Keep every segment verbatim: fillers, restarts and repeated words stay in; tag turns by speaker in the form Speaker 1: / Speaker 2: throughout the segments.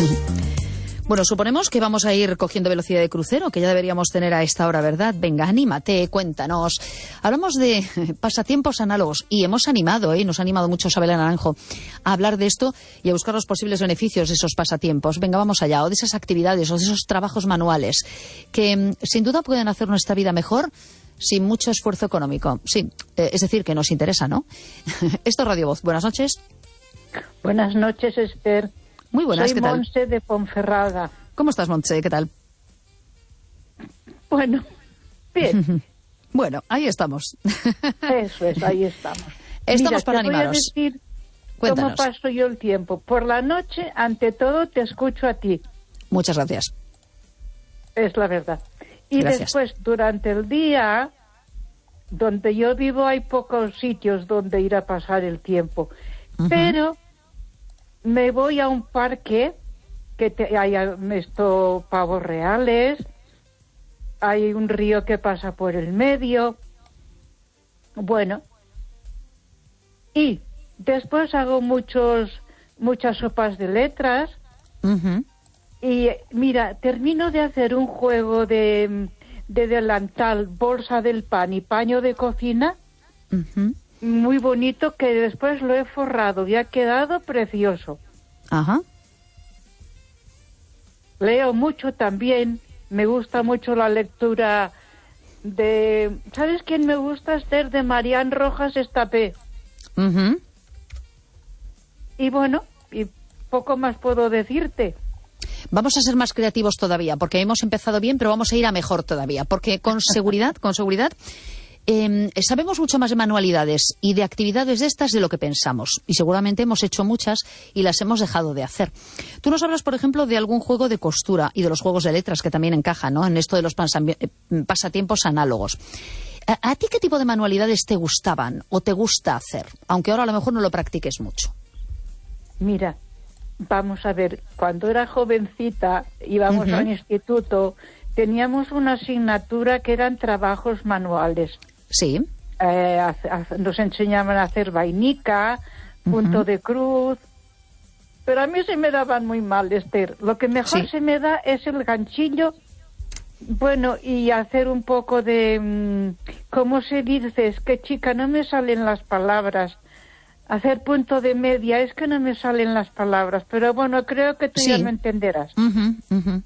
Speaker 1: Bueno, suponemos que vamos a ir cogiendo velocidad de crucero, que ya deberíamos tener a esta hora, ¿verdad? Venga, anímate, cuéntanos. Hablamos de pasatiempos análogos y hemos animado, ¿eh? Nos ha animado mucho Sabela Naranjo a hablar de esto y a buscar los posibles beneficios de esos pasatiempos. Venga, vamos allá, o de esas actividades, o de esos trabajos manuales que sin duda pueden hacer nuestra vida mejor sin mucho esfuerzo económico. Sí, eh, es decir, que nos interesa, ¿no? Esto es Radio Voz. Buenas noches.
Speaker 2: Buenas noches, Esther.
Speaker 1: Muy buenas,
Speaker 2: Soy
Speaker 1: ¿qué tal?
Speaker 2: Montse de Ponferrada.
Speaker 1: ¿Cómo estás, Montse? ¿Qué tal?
Speaker 2: Bueno, bien.
Speaker 1: Bueno, ahí estamos.
Speaker 2: Eso es, ahí estamos.
Speaker 1: Estamos
Speaker 2: Mira,
Speaker 1: para
Speaker 2: te voy
Speaker 1: animaros.
Speaker 2: a decir
Speaker 1: Cuéntanos.
Speaker 2: cómo paso yo el tiempo. Por la noche, ante todo, te escucho a ti.
Speaker 1: Muchas gracias.
Speaker 2: Es la verdad. Y
Speaker 1: Gracias.
Speaker 2: después, durante el día, donde yo vivo hay pocos sitios donde ir a pasar el tiempo.
Speaker 1: Uh-huh.
Speaker 2: Pero me voy a un parque que te, hay esto, pavos reales, hay un río que pasa por el medio, bueno, y después hago muchos muchas sopas de letras.
Speaker 1: Uh-huh.
Speaker 2: Y mira, termino de hacer un juego de, de delantal, bolsa del pan y paño de cocina,
Speaker 1: Uh-huh.
Speaker 2: muy bonito, que después lo he forrado y ha quedado precioso.
Speaker 1: Ajá.
Speaker 2: Leo mucho también, me gusta mucho la lectura de... ¿Sabes quién me gusta, Esther? De Marián Rojas Estapé.
Speaker 1: Uh-huh.
Speaker 2: Y bueno, y poco más puedo decirte.
Speaker 1: Vamos a ser más creativos todavía, porque hemos empezado bien, pero vamos a ir a mejor todavía, porque con seguridad, con seguridad, eh, sabemos mucho más de manualidades y de actividades de estas de lo que pensamos, y seguramente hemos hecho muchas y las hemos dejado de hacer. Tú nos hablas, por ejemplo, de algún juego de costura y de los juegos de letras que también encajan, ¿no?, en esto de los pasatiempos análogos. ¿A, ¿A ti qué tipo de manualidades te gustaban o te gusta hacer? Aunque ahora a lo mejor no lo practiques mucho.
Speaker 2: Mira, vamos a ver, cuando era jovencita, íbamos
Speaker 1: Uh-huh.
Speaker 2: al instituto, teníamos una asignatura que eran trabajos manuales.
Speaker 1: Sí.
Speaker 2: Eh, a- a- nos enseñaban a hacer vainica, punto
Speaker 1: Uh-huh.
Speaker 2: de cruz, pero a mí se me daban muy mal, Esther. Lo que mejor
Speaker 1: Sí.
Speaker 2: se me da es el ganchillo, bueno, y hacer un poco de, mm, ¿cómo se dice? Es que, chica, no me salen las palabras. Hacer punto de media, es que no me salen las palabras, pero bueno, creo que tú
Speaker 1: Sí.
Speaker 2: ya me entenderás.
Speaker 1: Uh-huh, uh-huh.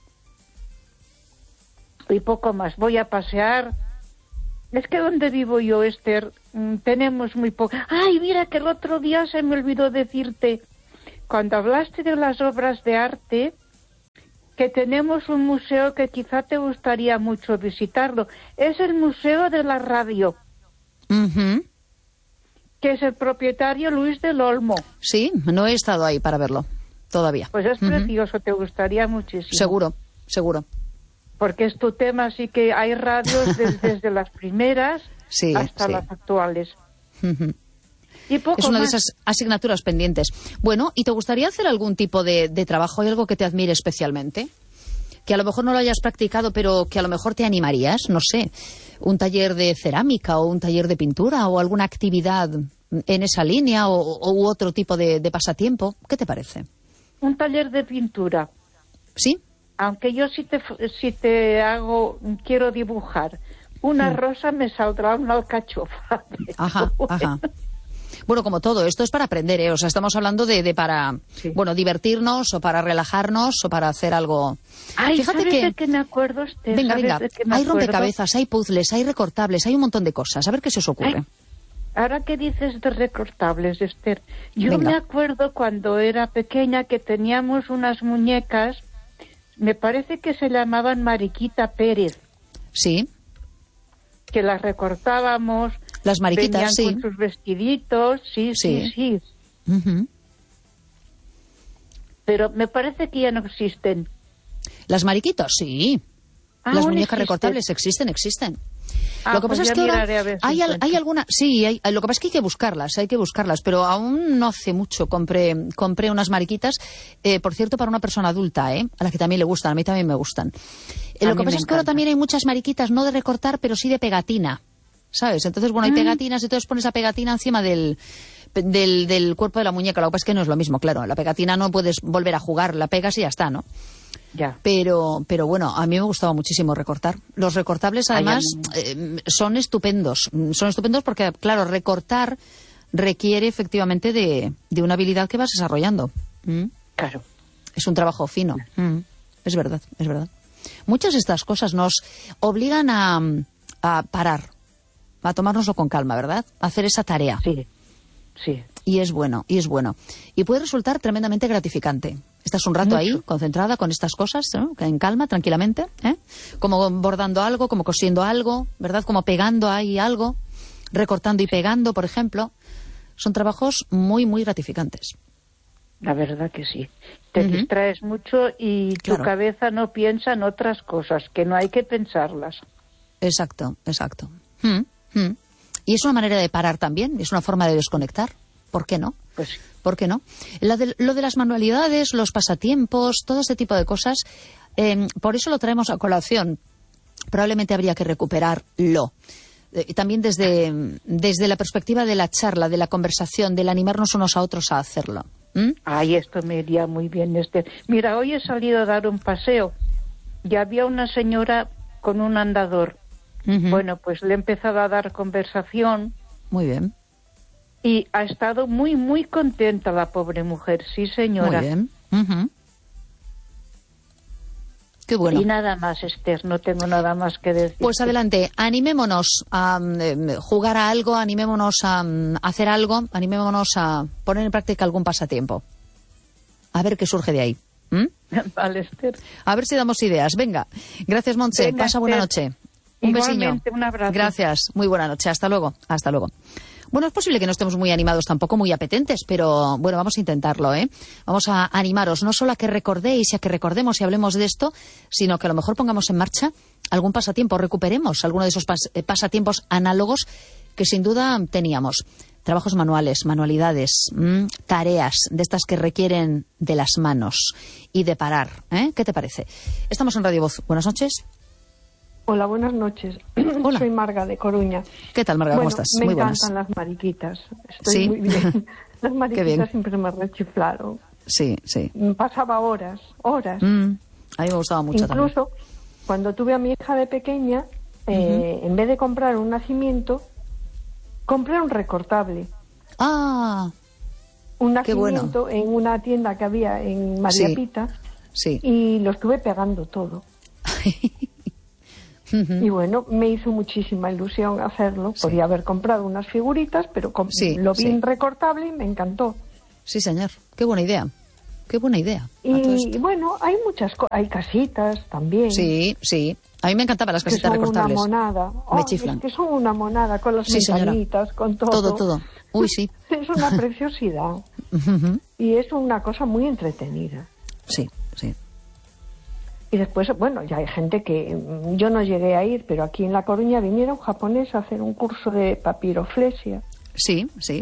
Speaker 2: Y poco más, voy a pasear. Es que donde vivo yo, Esther, mm, tenemos muy poco. Ay, mira que el otro día se me olvidó decirte, cuando hablaste de las obras de arte, que tenemos un museo que quizá te gustaría mucho visitarlo. Es el Museo de la Radio,
Speaker 1: Uh-huh.
Speaker 2: que es el propietario Luis del Olmo.
Speaker 1: Sí, no he estado ahí para verlo todavía.
Speaker 2: Pues es
Speaker 1: Uh-huh.
Speaker 2: precioso, te gustaría muchísimo.
Speaker 1: Seguro, seguro.
Speaker 2: Porque es tu tema, así que hay radios des- desde las primeras
Speaker 1: Sí,
Speaker 2: hasta
Speaker 1: sí.
Speaker 2: las actuales.
Speaker 1: Uh-huh.
Speaker 2: Y poco
Speaker 1: Es una de
Speaker 2: más.
Speaker 1: esas asignaturas pendientes. Bueno, ¿y te gustaría hacer algún tipo de, de trabajo? ¿Hay algo que te admire especialmente? Que a lo mejor no lo hayas practicado, pero que a lo mejor te animarías, no sé, un taller de cerámica o un taller de pintura o alguna actividad en esa línea o, o u otro tipo de, de pasatiempo. ¿Qué te parece?
Speaker 2: Un taller de pintura.
Speaker 1: ¿Sí?
Speaker 2: Aunque yo si te, si te hago, quiero dibujar una
Speaker 1: Mm.
Speaker 2: rosa, me saldrá una alcachofa.
Speaker 1: Ajá, ajá. Bueno, como todo, esto es para aprender, ¿eh? O sea, estamos hablando de, de para,
Speaker 2: Sí.
Speaker 1: bueno, divertirnos o para relajarnos o para hacer algo.
Speaker 2: Ay,
Speaker 1: Fíjate
Speaker 2: ¿sabes
Speaker 1: que...
Speaker 2: de qué me acuerdo, Esther?
Speaker 1: Venga,
Speaker 2: ¿Sabes
Speaker 1: venga,
Speaker 2: de qué me
Speaker 1: hay
Speaker 2: acuerdo?
Speaker 1: rompecabezas, hay puzzles, hay recortables, hay un montón de cosas. A ver qué se os ocurre.
Speaker 2: Ay, ahora que dices de recortables, Esther, yo
Speaker 1: Venga.
Speaker 2: me acuerdo cuando era pequeña que teníamos unas muñecas, me parece que se llamaban Mariquita Pérez,
Speaker 1: Sí,
Speaker 2: que las recortábamos,
Speaker 1: las mariquitas,
Speaker 2: venían
Speaker 1: sí.
Speaker 2: con sus vestiditos, sí, sí,
Speaker 1: Sí.
Speaker 2: sí,
Speaker 1: Ujú.
Speaker 2: pero me parece que ya no existen.
Speaker 1: Las mariquitas, sí.
Speaker 2: Ah,
Speaker 1: Las
Speaker 2: ¿aún
Speaker 1: muñecas
Speaker 2: existen?
Speaker 1: recortables existen, existen.
Speaker 2: Ah,
Speaker 1: lo que
Speaker 2: pues
Speaker 1: pasa
Speaker 2: ya
Speaker 1: es que ahora
Speaker 2: miraré a ver si
Speaker 1: hay, al-
Speaker 2: encuentro.
Speaker 1: hay alguna, sí, hay, lo que pasa es que hay que buscarlas, hay que buscarlas, pero aún no hace mucho compré, compré unas mariquitas, eh, por cierto, para una persona adulta, ¿eh? A la que también le gustan, a mí también me gustan. Eh,
Speaker 2: A
Speaker 1: lo que
Speaker 2: mí
Speaker 1: pasa
Speaker 2: me
Speaker 1: es que ahora
Speaker 2: encanta.
Speaker 1: también hay muchas mariquitas, no de recortar, pero sí de pegatina, ¿sabes? Entonces, bueno, hay
Speaker 2: Mm.
Speaker 1: pegatinas, entonces pones la pegatina encima del... del, del cuerpo de la muñeca. Lo que pasa es que no es lo mismo, claro. La pegatina no puedes volver a jugar, la pegas y ya está, ¿no?
Speaker 2: Ya.
Speaker 1: Pero, pero bueno, a mí me gustaba muchísimo recortar. Los recortables, además, eh, son estupendos. Son estupendos porque, claro, recortar requiere efectivamente de, de una habilidad que vas desarrollando. ¿Mm?
Speaker 2: Claro.
Speaker 1: Es un trabajo fino. ¿Mm? Es verdad, es verdad. Muchas de estas cosas nos obligan a, a parar, a tomárnoslo con calma, ¿verdad? A hacer esa tarea.
Speaker 2: Sí, sí.
Speaker 1: Y es bueno, y es bueno. Y puede resultar tremendamente gratificante. Estás un rato
Speaker 2: Mucho.
Speaker 1: ahí, concentrada con estas cosas, ¿no? En calma, tranquilamente, ¿eh? Como bordando algo, como cosiendo algo, ¿verdad? Como pegando ahí algo, recortando y pegando, por ejemplo. Son trabajos muy, muy gratificantes.
Speaker 2: La verdad que sí. Te
Speaker 1: Uh-huh.
Speaker 2: distraes mucho y tu
Speaker 1: Claro.
Speaker 2: cabeza no piensa en otras cosas, que no hay que pensarlas.
Speaker 1: Exacto, exacto. Mm, mm. Y es una manera de parar también, es una forma de desconectar. ¿Por qué no?
Speaker 2: Pues
Speaker 1: ¿Por qué no? La de- lo de las manualidades, los pasatiempos, todo este tipo de cosas, eh, por eso lo traemos a colación. Probablemente habría que recuperarlo. Eh, y también desde, desde la perspectiva de la charla, de la conversación, del animarnos unos a otros a hacerlo. ¿Mm?
Speaker 2: ay, esto me iría muy bien, Esther. Mira, hoy he salido a dar un paseo y había una señora con un andador.
Speaker 1: Ujú.
Speaker 2: Bueno, pues le he empezado a dar conversación
Speaker 1: Muy bien,
Speaker 2: y ha estado muy, muy contenta la pobre mujer, sí, señora.
Speaker 1: muy bien. Ujú. Qué bueno.
Speaker 2: Y nada más, Esther, no tengo nada más que decir.
Speaker 1: Pues adelante, animémonos a mm, jugar a algo, animémonos a mm, hacer algo, animémonos a poner en práctica algún pasatiempo. A ver qué surge de ahí. ¿Mm?
Speaker 2: Vale, Esther.
Speaker 1: A ver si damos ideas. Venga, gracias, Montse.
Speaker 2: Venga,
Speaker 1: Pasa buena
Speaker 2: Esther.
Speaker 1: noche. Un besiño.
Speaker 2: Igualmente, un abrazo.
Speaker 1: Gracias. Muy buena noche. Hasta luego. Hasta luego. Bueno, es posible que no estemos muy animados, tampoco muy apetentes, pero bueno, vamos a intentarlo, ¿eh? Vamos a animaros no solo a que recordéis y a que recordemos y hablemos de esto, sino que a lo mejor pongamos en marcha algún pasatiempo, recuperemos alguno de esos pas- eh, pasatiempos análogos que sin duda teníamos. Trabajos manuales, manualidades, mm, tareas de estas que requieren de las manos y de parar, ¿eh? ¿Qué te parece? Estamos en Radio Voz. Buenas noches.
Speaker 3: Hola, buenas noches.
Speaker 1: Hola.
Speaker 3: Soy Marga de Coruña.
Speaker 1: ¿Qué tal, Marga?
Speaker 3: Bueno,
Speaker 1: ¿Cómo estás?
Speaker 3: me
Speaker 1: Muy buenas.
Speaker 3: encantan las mariquitas. Estoy
Speaker 1: ¿Sí?
Speaker 3: muy bien. Las
Speaker 1: Qué bien.
Speaker 3: mariquitas siempre me rechiflaron.
Speaker 1: Sí, sí.
Speaker 3: Pasaba horas, horas.
Speaker 1: Mm, a mí me gustaba mucho también.
Speaker 3: Incluso cuando tuve a mi hija de pequeña, eh, en vez de comprar un nacimiento, compré un recortable.
Speaker 1: Ah,
Speaker 3: Un
Speaker 1: Qué bueno.
Speaker 3: nacimiento en una tienda que había en María
Speaker 1: Sí.
Speaker 3: Pita
Speaker 1: sí.
Speaker 3: y lo estuve pegando todo. Y bueno, me hizo muchísima ilusión hacerlo.
Speaker 1: Sí.
Speaker 3: Podía haber comprado unas figuritas, pero com-
Speaker 1: Sí,
Speaker 3: lo vi
Speaker 1: sí.
Speaker 3: en recortable y me encantó.
Speaker 1: Sí, señor. Qué buena idea. Qué buena idea. A todo
Speaker 3: Y
Speaker 1: esto.
Speaker 3: bueno, hay muchas cosas. Hay casitas también.
Speaker 1: Sí, sí. A mí me encantaban las
Speaker 3: Que
Speaker 1: casitas
Speaker 3: son
Speaker 1: recortables.
Speaker 3: una monada.
Speaker 1: Me
Speaker 3: Oh,
Speaker 1: chiflan.
Speaker 3: Es que son una monada con las
Speaker 1: Sí, señora.
Speaker 3: ventanitas, con todo.
Speaker 1: Todo, todo. Uy, sí.
Speaker 3: Es una preciosidad.
Speaker 1: Ujú.
Speaker 3: Y es una cosa muy entretenida.
Speaker 1: Sí, sí.
Speaker 3: Y después, bueno, ya hay gente que mm, yo no llegué a ir, pero aquí en La Coruña vinieron japoneses a hacer un curso de papiroflexia,
Speaker 1: Sí, sí.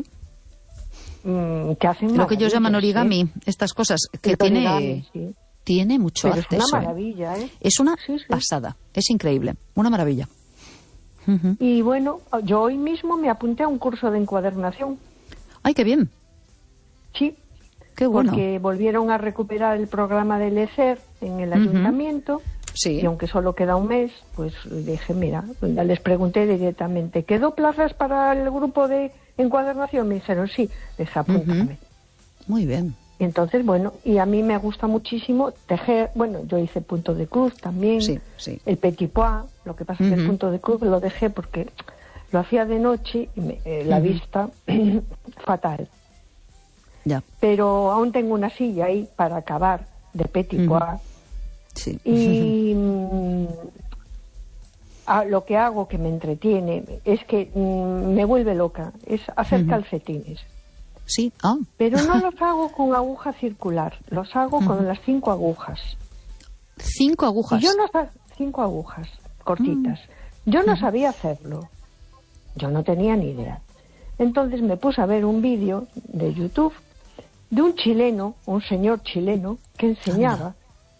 Speaker 3: mm, que hacen
Speaker 1: Lo que ellos llaman
Speaker 3: maravillas,
Speaker 1: origami,
Speaker 3: ¿eh?
Speaker 1: estas cosas, que
Speaker 3: El
Speaker 1: tiene,
Speaker 3: origami, sí.
Speaker 1: tiene mucho
Speaker 3: Pero es
Speaker 1: arte
Speaker 3: una
Speaker 1: eso, ¿eh?
Speaker 3: maravilla, ¿eh?
Speaker 1: Es una
Speaker 3: Sí, sí.
Speaker 1: pasada. Es increíble. Una maravilla. Ujú.
Speaker 3: Y bueno, yo hoy mismo me apunté a un curso de encuadernación.
Speaker 1: Ay, qué bien.
Speaker 3: Sí,
Speaker 1: Qué bueno.
Speaker 3: porque volvieron a recuperar el programa del E C E R en el
Speaker 1: Ujú.
Speaker 3: ayuntamiento.
Speaker 1: Sí.
Speaker 3: Y aunque solo queda un mes, pues dije, mira, pues ya les pregunté directamente, ¿quedó plazas para el grupo de encuadernación? Me dijeron, sí, les apúntame.
Speaker 1: Muy bien.
Speaker 3: Y entonces, bueno, y a mí me gusta muchísimo tejer. Bueno, yo hice punto de cruz también,
Speaker 1: Sí, sí.
Speaker 3: el petit pois. Lo que pasa es que el
Speaker 1: Ujú.
Speaker 3: punto de cruz lo dejé porque lo hacía de noche y me- eh, la
Speaker 1: Ujú.
Speaker 3: vista fatal.
Speaker 1: Ya.
Speaker 3: Pero aún tengo una silla ahí para acabar de petit
Speaker 1: Ujú.
Speaker 3: pois.
Speaker 1: Sí.
Speaker 3: Y mm, a- lo que hago que me entretiene es que mm, me vuelve loca, es hacer
Speaker 1: Ujú.
Speaker 3: calcetines.
Speaker 1: Sí. Ah.
Speaker 3: Pero no los hago con aguja circular, los hago con las cinco agujas.
Speaker 1: Cinco agujas.
Speaker 3: Y yo no sa- cinco agujas cortitas. Yo no sabía hacerlo. Yo no tenía ni idea. Entonces me puse a ver un vídeo de YouTube de un chileno, un señor chileno, que enseñaba.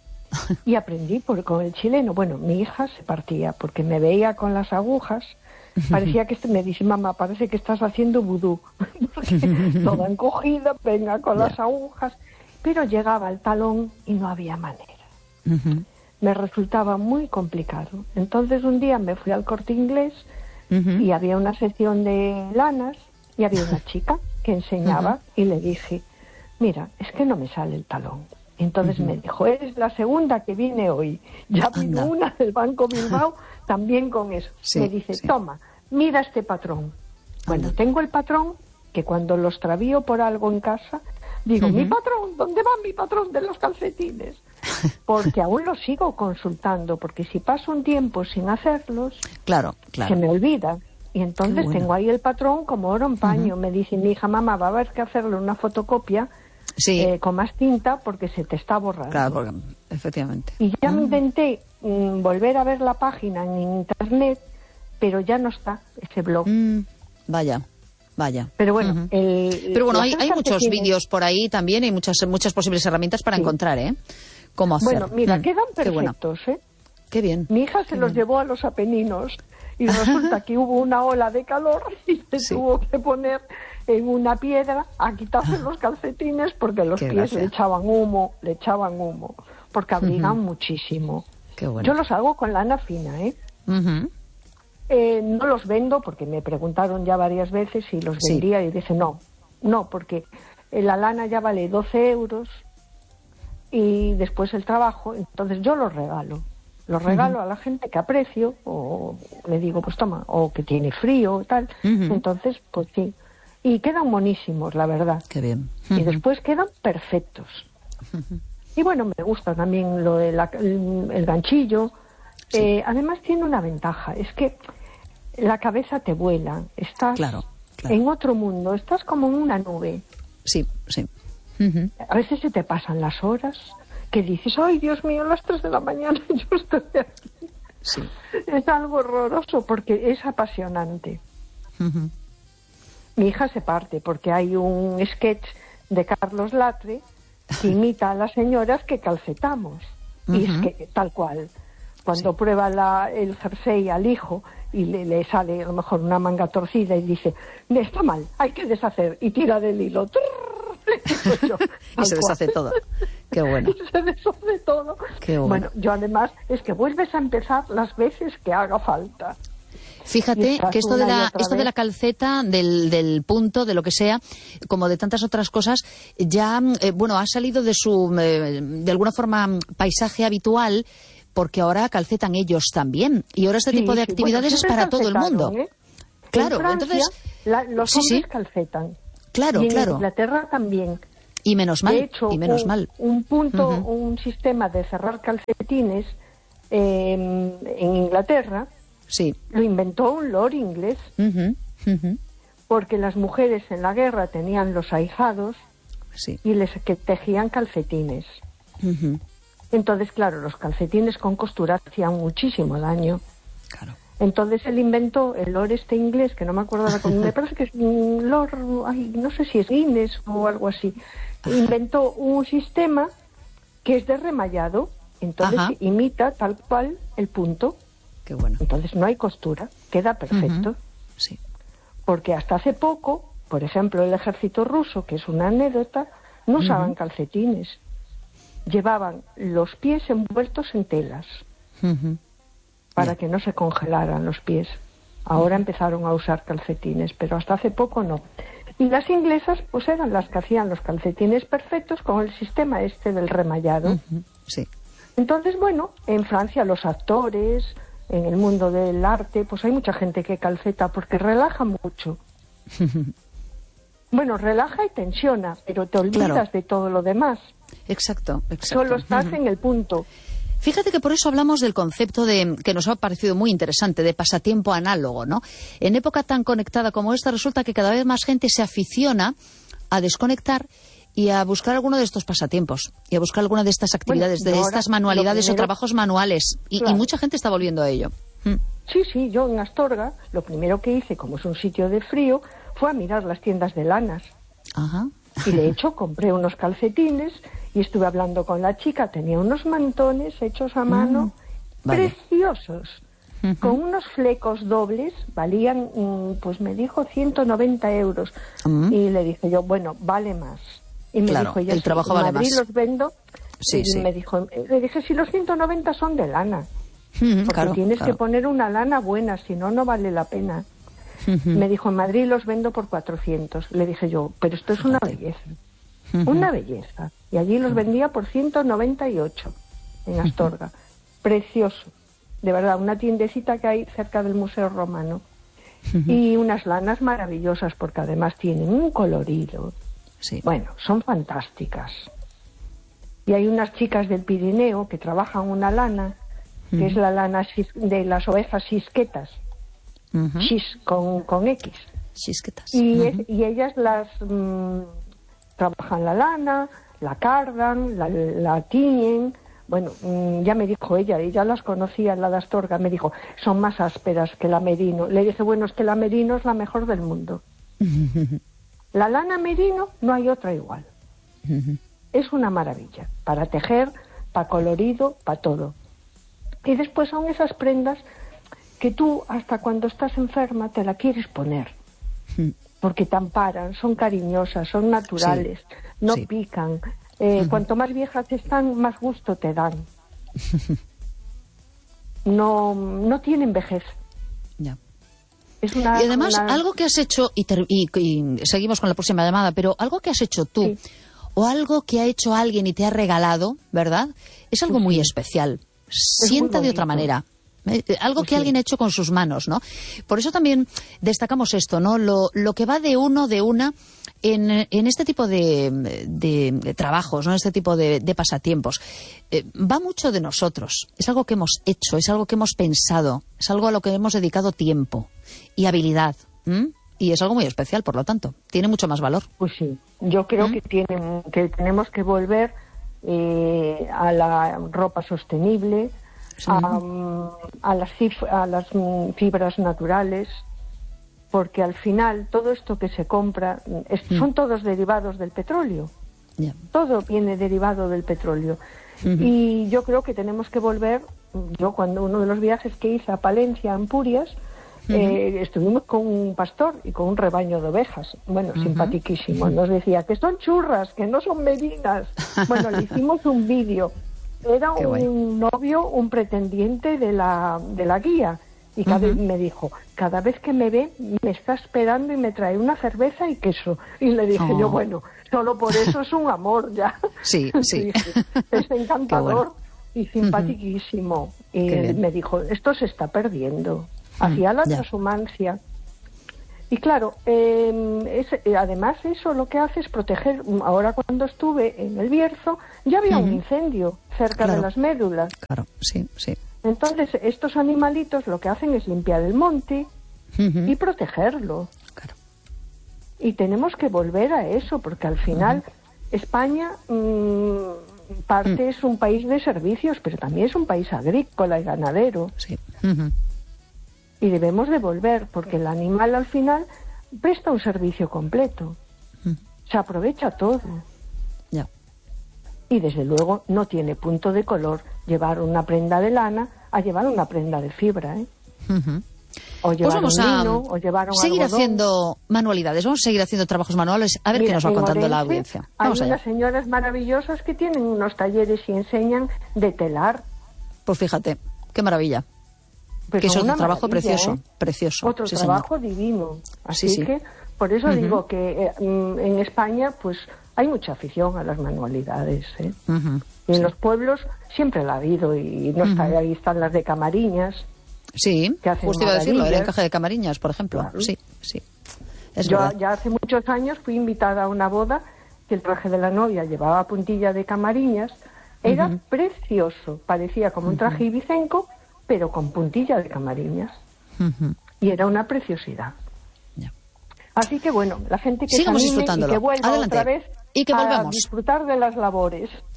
Speaker 3: Y aprendí por, con el chileno. Bueno, mi hija se partía porque me veía con las agujas Parecía que me dice, mamá, parece que estás haciendo vudú. Porque toda encogida, venga con las agujas. Pero llegaba al talón y no había manera. Uh-huh. Me resultaba muy complicado. Entonces un día me fui al Corte Inglés uh-huh. y había una sección de lanas y había una chica que enseñaba uh-huh. y le dije, mira, es que no me sale el talón. Entonces uh-huh. me dijo, eres la segunda que viene hoy. Ya vino una del Banco Bilbao también con eso. Sí, me dice, sí. toma, mira este patrón. Bueno, Anda. Tengo el patrón que cuando lo extravío por algo en casa, digo, uh-huh. mi patrón, ¿dónde va mi patrón de los calcetines? Porque aún los sigo consultando, porque si paso un tiempo sin hacerlos,
Speaker 1: claro, claro.
Speaker 3: se me olvida. Y entonces bueno. tengo ahí el patrón como oro en paño. Uh-huh. Me dice mi hija, mamá, va a haber que hacerle una fotocopia sí. eh, con más tinta porque se te está borrando.
Speaker 1: Claro, porque, efectivamente.
Speaker 3: Y ya uh-huh. me intenté mm, volver a ver la página en internet, pero ya no está ese blog.
Speaker 1: Mm, vaya. Vaya.
Speaker 3: Pero bueno,
Speaker 1: uh-huh.
Speaker 3: el,
Speaker 1: pero bueno, hay, hay muchos vídeos por ahí también, hay muchas muchas posibles herramientas para sí. encontrar, ¿eh? Cómo hacer.
Speaker 3: Bueno, mira, mm. quedan perfectos,
Speaker 1: Qué
Speaker 3: ¿eh?
Speaker 1: Qué bien.
Speaker 3: Mi hija se
Speaker 1: Qué
Speaker 3: los
Speaker 1: bien.
Speaker 3: llevó a los Apeninos y resulta que hubo una ola de calor y se sí. tuvo que poner en una piedra a quitarse los calcetines porque los Qué pies gracia. le echaban humo, le echaban humo, porque abrigan uh-huh. muchísimo.
Speaker 1: Qué bueno.
Speaker 3: Yo los hago con lana fina, ¿eh?
Speaker 1: Uh-huh.
Speaker 3: Eh, no los vendo porque me preguntaron ya varias veces si los
Speaker 1: sí.
Speaker 3: vendía y dije no, no, porque la lana ya vale doce euros y después el trabajo, entonces yo los regalo, los regalo uh-huh. a la gente que aprecio o le digo pues toma, o que tiene frío y tal, uh-huh. entonces pues sí, y quedan monísimos la verdad.
Speaker 1: Qué bien.
Speaker 3: Uh-huh. Y después quedan perfectos. Uh-huh. Y bueno, me gusta también lo del el, el ganchillo. Sí. Eh, además tiene una ventaja, es que la cabeza te vuela, estás
Speaker 1: claro, claro.
Speaker 3: en otro mundo, estás como en una nube.
Speaker 1: Sí, sí. Uh-huh.
Speaker 3: A veces se te pasan las horas, que dices, ay Dios mío, las tres de la mañana yo estoy aquí.
Speaker 1: Sí.
Speaker 3: Es algo horroroso porque es apasionante.
Speaker 1: Uh-huh.
Speaker 3: Mi hija se parte porque hay un sketch de Carlos Latre que imita a las señoras que calcetamos. Uh-huh. Y es que tal cual. Cuando sí. prueba la, el jersey al hijo y le, le sale a lo mejor una manga torcida y dice, está mal, hay que deshacer, y tira del hilo. Yo,
Speaker 1: y se deshace cual. todo. Qué bueno.
Speaker 3: Y se deshace todo.
Speaker 1: Qué bueno.
Speaker 3: Bueno, yo además es que vuelves a empezar las veces que haga falta.
Speaker 1: Fíjate que esto de la esto de la calceta, del, del punto, de lo que sea, como de tantas otras cosas, ya, eh, bueno, ha salido de su, eh, de alguna forma, paisaje habitual, porque ahora calcetan ellos también. Y ahora este sí, tipo de sí. actividades bueno, es para todo el mundo.
Speaker 3: ¿eh?
Speaker 1: Claro,
Speaker 3: en Francia,
Speaker 1: entonces...
Speaker 3: La, los
Speaker 1: sí,
Speaker 3: hombres
Speaker 1: sí.
Speaker 3: calcetan.
Speaker 1: Claro,
Speaker 3: y en
Speaker 1: claro.
Speaker 3: Inglaterra también.
Speaker 1: Y menos mal,
Speaker 3: de hecho,
Speaker 1: y menos
Speaker 3: un,
Speaker 1: mal.
Speaker 3: un punto,
Speaker 1: uh-huh.
Speaker 3: un sistema de cerrar calcetines eh, en Inglaterra,
Speaker 1: sí.
Speaker 3: lo inventó un lord inglés,
Speaker 1: uh-huh. Uh-huh.
Speaker 3: porque las mujeres en la guerra tenían los ahijados
Speaker 1: sí.
Speaker 3: y les que tejían calcetines.
Speaker 1: Uh-huh.
Speaker 3: Entonces, claro, los calcetines con costura hacían muchísimo daño.
Speaker 1: Claro.
Speaker 3: Entonces él inventó el lord este inglés, que no me acuerdo ahora, me parece que es un lord, ay, no sé si es Guinness o algo así, inventó un sistema que es de remallado, entonces Ajá. imita tal cual el punto.
Speaker 1: Qué bueno.
Speaker 3: Entonces no hay costura, queda perfecto.
Speaker 1: Uh-huh. Sí.
Speaker 3: Porque hasta hace poco, por ejemplo, el ejército ruso, que es una anécdota, no usaban uh-huh. calcetines. Llevaban los pies envueltos en telas uh-huh. para yeah. que no se congelaran los pies. Ahora uh-huh. empezaron a usar calcetines, pero hasta hace poco no. Y las inglesas pues eran las que hacían los calcetines perfectos con el sistema este del remallado.
Speaker 1: Uh-huh. Sí.
Speaker 3: Entonces, bueno, en Francia los actores, en el mundo del arte, pues hay mucha gente que calceta porque relaja mucho. Bueno, relaja y tensiona, pero te olvidas claro. de todo lo demás.
Speaker 1: Exacto, exacto.
Speaker 3: Solo estás uh-huh. en el punto.
Speaker 1: Fíjate que por eso hablamos del concepto de que nos ha parecido muy interesante, de pasatiempo análogo, ¿no? En época tan conectada como esta, resulta que cada vez más gente se aficiona a desconectar y a buscar alguno de estos pasatiempos, y a buscar alguna de estas actividades, bueno, de estas manualidades primero, o trabajos manuales. Y, claro. y mucha gente está volviendo a ello. Mm.
Speaker 3: Sí, sí, yo en Astorga, lo primero que hice, como es un sitio de frío, fue a mirar las tiendas de lanas.
Speaker 1: Ajá.
Speaker 3: Y de hecho compré unos calcetines y estuve hablando con la chica, tenía unos mantones hechos a mano, mm, vale. preciosos. uh-huh. con unos flecos dobles, valían, pues me dijo ciento noventa euros. Uh-huh. Y le dije yo, bueno, vale más. Y me
Speaker 1: claro,
Speaker 3: dijo, ya
Speaker 1: el trabajo vale
Speaker 3: Madrid
Speaker 1: más.
Speaker 3: los vendo.
Speaker 1: Sí,
Speaker 3: y
Speaker 1: sí.
Speaker 3: me dijo, le dije, si los ciento noventa son de lana,
Speaker 1: uh-huh,
Speaker 3: porque
Speaker 1: claro,
Speaker 3: tienes
Speaker 1: claro.
Speaker 3: que poner una lana buena, si no, no vale la pena. Uh-huh. Me dijo, en Madrid los vendo por cuatrocientos. Le dije yo, pero esto es una belleza, uh-huh. una belleza. Y allí los vendía por ciento noventa y ocho en Astorga. Uh-huh. Precioso, de verdad, una tiendecita que hay cerca del Museo Romano. Uh-huh. Y unas lanas maravillosas, porque además tienen un colorido.
Speaker 1: Sí.
Speaker 3: Bueno, son fantásticas. Y hay unas chicas del Pirineo que trabajan una lana, que uh-huh. es la lana de las ovejas xisquetas. Uh-huh. Xis con, con X.
Speaker 1: Xisquetas.
Speaker 3: Y,
Speaker 1: uh-huh.
Speaker 3: es, y ellas las mmm, trabajan la lana, la cardan, la, la tiñen. Bueno, mmm, ya me dijo ella, ella las conocía, la de Astorga, me dijo, son más ásperas que la merino. Le dije, bueno, es que la merino es la mejor del mundo. Uh-huh. La lana merino no hay otra igual. Uh-huh. Es una maravilla, para tejer, para colorido, para todo. Y después son esas prendas que tú, hasta cuando estás enferma, te la quieres poner. Uh-huh. Porque te amparan, son cariñosas, son naturales, sí. no sí. pican. Eh, uh-huh. Cuanto más viejas están, más gusto te dan. No, no tienen vejez.
Speaker 1: Ya.
Speaker 3: Es una,
Speaker 1: y además,
Speaker 3: una...
Speaker 1: algo que has hecho, y, ter- y, y seguimos con la próxima llamada, pero algo que has hecho tú, sí. o algo que ha hecho alguien y te ha regalado, ¿verdad? Es algo sí. muy especial. Es Sienta de otra manera. ¿eh? Algo pues que sí. alguien ha hecho con sus manos, ¿no? Por eso también destacamos esto, ¿no? Lo, lo que va de uno, de una, en, en este tipo de, de, de trabajos, ¿no? En este tipo de, de pasatiempos. Eh, va mucho de nosotros. Es algo que hemos hecho, es algo que hemos pensado, es algo a lo que hemos dedicado tiempo y habilidad. ¿m? Y es algo muy especial, por lo tanto. Tiene mucho más valor.
Speaker 3: Pues sí. Yo creo ¿Mm? que, tienen, que tenemos que volver eh, a la ropa sostenible, sí. a, a, las cif- a las fibras naturales, porque al final todo esto que se compra es, mm. son todos derivados del petróleo. Yeah. Todo viene derivado del petróleo. Uh-huh. Y yo creo que tenemos que volver. Yo cuando uno de los viajes que hice a Palencia, a Ampurias, uh-huh. eh, estuvimos con un pastor y con un rebaño de ovejas. Bueno, uh-huh. simpaticísimo. Nos decía que son churras, que no son merinas. Bueno, le hicimos un vídeo. Era Qué un guay. novio, un pretendiente de la, de la guía. Y cada uh-huh. vez me dijo, cada vez que me ve, me está esperando y me trae una cerveza y queso. Y le dije oh. yo, bueno, solo por eso es un amor ya.
Speaker 1: Sí, sí.
Speaker 3: Dije, es encantador y simpaticísimo. Uh-huh. Y me dijo, esto se está perdiendo. Hacía la yeah. transhumancia. Y claro, eh, es, además eso lo que hace es proteger. Ahora cuando estuve en el Bierzo, ya había uh-huh. un incendio cerca claro. de las médulas.
Speaker 1: Claro, sí, sí.
Speaker 3: Entonces, estos animalitos lo que hacen es limpiar el monte uh-huh. y protegerlo.
Speaker 1: Claro.
Speaker 3: Y tenemos que volver a eso, porque al final uh-huh. España, mmm, parte uh-huh. es un país de servicios, pero también es un país agrícola y ganadero.
Speaker 1: Sí. Uh-huh.
Speaker 3: Y debemos de volver, porque el animal al final presta un servicio completo. Uh-huh. Se aprovecha todo.
Speaker 1: Yeah.
Speaker 3: Y desde luego no tiene punto de color llevar una prenda de lana a llevar una prenda de fibra, ¿eh?
Speaker 1: Uh-huh.
Speaker 3: O llevar
Speaker 1: pues vamos
Speaker 3: un
Speaker 1: a
Speaker 3: lino, o llevar un
Speaker 1: seguir
Speaker 3: algodón.
Speaker 1: haciendo manualidades, vamos a seguir haciendo trabajos manuales, a ver
Speaker 3: Mira,
Speaker 1: qué nos va contando
Speaker 3: Orense,
Speaker 1: la audiencia.
Speaker 3: hay
Speaker 1: Vamos allá.
Speaker 3: unas señoras maravillosas que tienen unos talleres y enseñan de telar.
Speaker 1: Pues fíjate, qué maravilla.
Speaker 3: Pues
Speaker 1: que es otro trabajo precioso,
Speaker 3: ¿eh?
Speaker 1: precioso.
Speaker 3: Otro
Speaker 1: sí,
Speaker 3: trabajo
Speaker 1: señor.
Speaker 3: divino. Así
Speaker 1: sí, sí.
Speaker 3: que, por eso uh-huh. digo que eh, en España, pues, hay mucha afición a las manualidades, ¿eh?
Speaker 1: Uh-huh.
Speaker 3: Y en
Speaker 1: sí.
Speaker 3: los pueblos siempre la ha habido, y no está, uh-huh. ahí están las de Camariñas.
Speaker 1: Sí,
Speaker 3: que hacen
Speaker 1: justo iba a decirlo, el
Speaker 3: maravillas.
Speaker 1: encaje de Camariñas, por ejemplo. Claro. Sí, sí. Es
Speaker 3: Yo
Speaker 1: verdad.
Speaker 3: ya hace muchos años fui invitada a una boda que el traje de la novia llevaba puntilla de Camariñas. Era uh-huh. precioso, parecía como uh-huh. un traje ibicenco, pero con puntilla de Camariñas. Uh-huh. Y era una preciosidad.
Speaker 1: Yeah.
Speaker 3: Así que bueno, la gente que
Speaker 1: sigamos
Speaker 3: se anime y que vuelva
Speaker 1: Adelante.
Speaker 3: otra vez
Speaker 1: y que volvamos
Speaker 3: a disfrutar de las labores.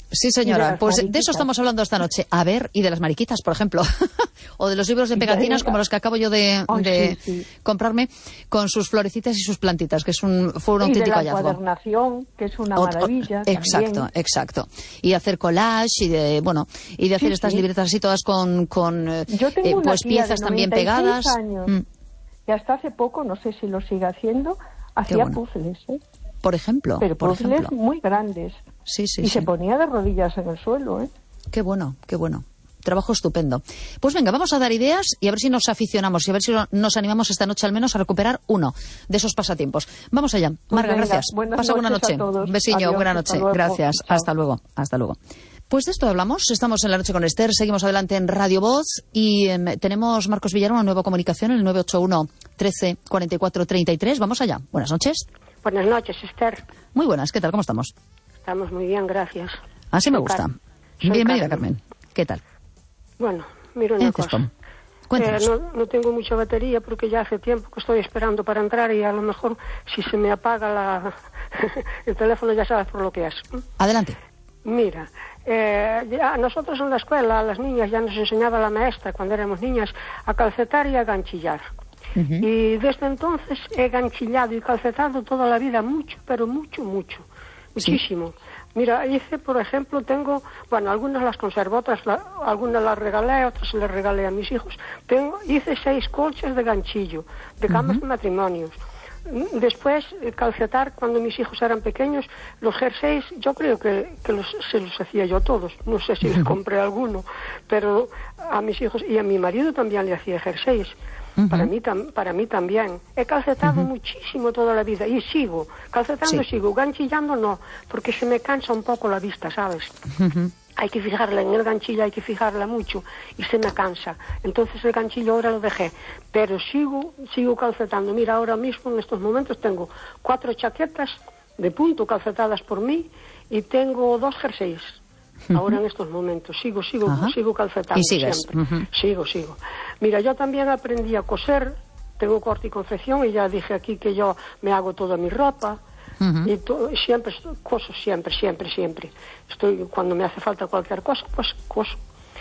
Speaker 1: Sí, señora.
Speaker 3: De
Speaker 1: pues
Speaker 3: mariquitas.
Speaker 1: de eso estamos hablando esta noche. A ver, y de las mariquitas, por ejemplo. O de los libros de pegatinas como los que acabo yo de,
Speaker 3: Ay,
Speaker 1: de
Speaker 3: sí, sí.
Speaker 1: comprarme, con sus florecitas y sus plantitas, que es un, fue un
Speaker 3: Y de
Speaker 1: auténtico
Speaker 3: la
Speaker 1: hallazgo.
Speaker 3: encuadernación, que es una
Speaker 1: Ot-
Speaker 3: maravilla.
Speaker 1: ot- exacto,
Speaker 3: también.
Speaker 1: exacto. Y hacer collage y de, bueno, y de hacer
Speaker 3: Sí,
Speaker 1: estas
Speaker 3: sí.
Speaker 1: libretas así todas con, con eh,
Speaker 3: Yo tengo
Speaker 1: eh,
Speaker 3: una
Speaker 1: pues
Speaker 3: tía
Speaker 1: piezas
Speaker 3: de
Speaker 1: también
Speaker 3: noventa y seis
Speaker 1: pegadas.
Speaker 3: años,
Speaker 1: Mm.
Speaker 3: que hasta hace poco, no sé si lo sigue haciendo, hacía
Speaker 1: bueno.
Speaker 3: puzzles, ¿eh?
Speaker 1: Por ejemplo,
Speaker 3: Pero
Speaker 1: por
Speaker 3: puzzles
Speaker 1: ejemplo.
Speaker 3: muy grandes.
Speaker 1: Sí, sí,
Speaker 3: y
Speaker 1: sí.
Speaker 3: se ponía de rodillas en el suelo, ¿eh?
Speaker 1: Qué bueno, qué bueno. Trabajo estupendo. Pues venga, vamos a dar ideas y a ver si nos aficionamos y a ver si nos animamos esta noche al menos a recuperar uno de esos pasatiempos. Vamos allá.
Speaker 3: Pues
Speaker 1: Marga,
Speaker 3: venga,
Speaker 1: gracias.
Speaker 3: buenas
Speaker 1: Pasa buena
Speaker 3: noches
Speaker 1: noche.
Speaker 3: a todos.
Speaker 1: Un besiño,
Speaker 3: Adiós,
Speaker 1: buena
Speaker 3: hasta
Speaker 1: noche.
Speaker 3: luego.
Speaker 1: Gracias.
Speaker 3: Chao.
Speaker 1: Hasta luego. Hasta luego. Pues de esto hablamos. Estamos en La Noche con Esther. Seguimos adelante en Radio Voz y eh, tenemos, Marcos Villar, una nueva comunicación en el nueve ocho uno, trece, cuarenta y cuatro, treinta y tres. Vamos allá. Buenas noches.
Speaker 4: Buenas noches, Esther.
Speaker 1: Muy buenas. ¿Qué tal? ¿Cómo estamos?
Speaker 4: Estamos muy bien, gracias.
Speaker 1: Así me
Speaker 4: Soy
Speaker 1: gusta.
Speaker 4: Car- soy
Speaker 1: Bienvenida,
Speaker 4: Carmen.
Speaker 1: Carmen. ¿Qué tal?
Speaker 4: Bueno, mira una
Speaker 1: En
Speaker 4: cosa.
Speaker 1: Cestom. Cuéntanos.
Speaker 4: Eh, no, no tengo mucha batería porque ya hace tiempo que estoy esperando para entrar y a lo mejor si se me apaga la el teléfono ya sabes por lo que es.
Speaker 1: Adelante.
Speaker 4: Mira, eh, ya nosotros en la escuela, a las niñas ya nos enseñaba la maestra cuando éramos niñas a calcetar y a ganchillar.
Speaker 1: Ujú.
Speaker 4: Y desde entonces he ganchillado y calcetado toda la vida mucho, pero mucho, mucho, muchísimo. Mira, hice, por ejemplo, tengo, bueno, algunas las conservo, otras la- algunas las regalé, otras les regalé a mis hijos. Tengo, hice seis colchas de ganchillo, de camas de matrimonios. Mm, Después, eh, calcetar, cuando mis hijos eran pequeños, los jerseys, yo creo que, que los, se los hacía yo a todos. No sé si les compré alguno, pero a mis hijos y a mi marido también le hacía jerseys. Para mí, tam- para mí también. He calcetado muchísimo toda la vida y sigo. Calcetando
Speaker 1: Sí.
Speaker 4: sigo, ganchillando no, porque se me cansa un poco la vista, ¿sabes? Hay que fijarla en el ganchillo, hay que fijarla mucho y se me cansa. Entonces el ganchillo ahora lo dejé, pero sigo, sigo calcetando. Mira, ahora mismo en estos momentos tengo cuatro chaquetas de punto calcetadas por mí y tengo dos jerseys. Ahora en estos momentos sigo, sigo,
Speaker 1: Ajá.
Speaker 4: sigo calcetando
Speaker 1: Y sigues.
Speaker 4: siempre.
Speaker 1: Ujú.
Speaker 4: Sigo, sigo. Mira, yo también aprendí a coser, tengo corte y confección y ya dije aquí que yo me hago toda mi ropa.
Speaker 1: Ujú.
Speaker 4: Y to- siempre estoy- coso, siempre, siempre, siempre. Estoy, cuando me hace falta cualquier cosa, pues coso.